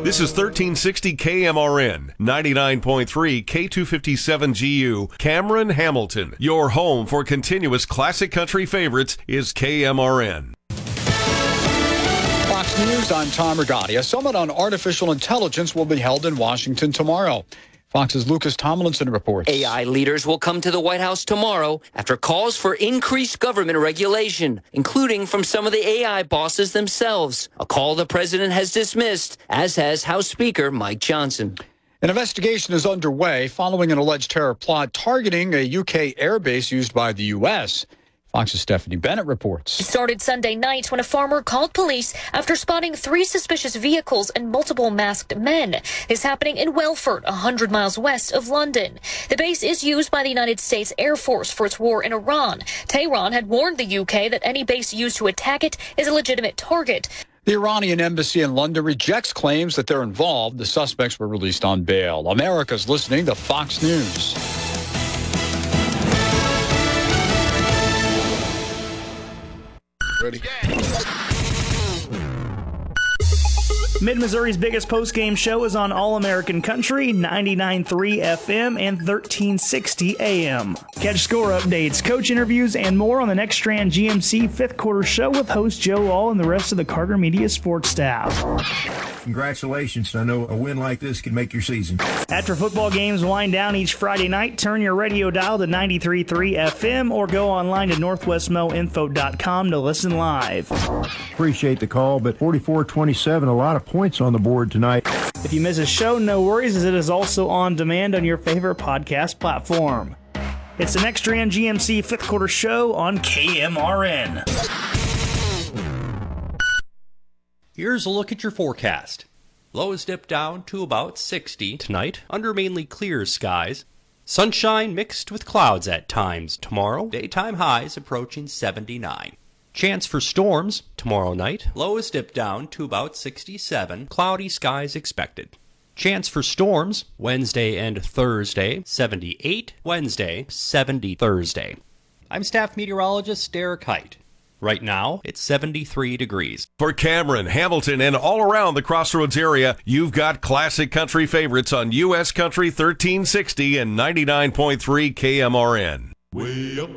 This is 1360 KMRN, 99.3 K257GU, Cameron, Hamilton. Your home for continuous classic country favorites is KMRN. Fox News, I'm Tom Rigotti. A summit on artificial intelligence will be held in Washington tomorrow. Fox's Lucas Tomlinson reports. AI leaders will come to the White House tomorrow after calls for increased government regulation, including from some of the AI bosses themselves, a call the president has dismissed, as has House Speaker Mike Johnson. An investigation is underway following an alleged terror plot targeting a UK airbase used by the U.S. Fox's Stephanie Bennett reports. It started Sunday night when a farmer called police after spotting 3 suspicious vehicles and multiple masked men. This happening in Welford, 100 miles west of London. The base is used by the United States Air Force for its war in Iran. Tehran had warned the UK that any base used to attack it is a legitimate target. The Iranian embassy in London rejects claims that they're involved. The suspects were released on bail. America's listening to Fox News. Ready? Mid-Missouri's biggest post-game show is on All-American Country, 99.3 FM and 1360 AM. Catch score updates, coach interviews, and more on the Next Strand GMC fifth quarter show with host Joe All and the rest of the Carter Media sports staff. Congratulations. I know a win like this can make your season. After football games wind down each Friday night, turn your radio dial to 93.3 FM or go online to northwestmoinfo.com to listen live. Appreciate the call, but 44-27, a lot of points on the board tonight. If you miss a show, no worries, as it is also on demand on your favorite podcast platform. It's the Next Strand GMC fifth quarter show on KMRN. Here's a look at your forecast. Lows dip down to about 60 tonight under mainly clear skies. Sunshine mixed with clouds at times tomorrow. Daytime highs approaching 79. Chance for storms tomorrow night. Lows dip down to about 67. Cloudy skies expected. Chance for storms Wednesday and Thursday, 78. Wednesday, 70 Thursday. I'm staff meteorologist Derek Height. Right now, it's 73 degrees. For Cameron, Hamilton, and all around the Crossroads area, you've got classic country favorites on U.S. Country 1360 and 99.3 KMRN. Way up.